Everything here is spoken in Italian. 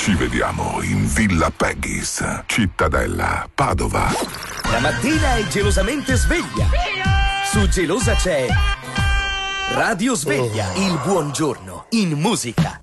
Ci vediamo in Villa Peggy's, Cittadella, Padova. La mattina è gelosamente sveglia. Su Gelosa c'è Radio Sveglia, il buongiorno in musica.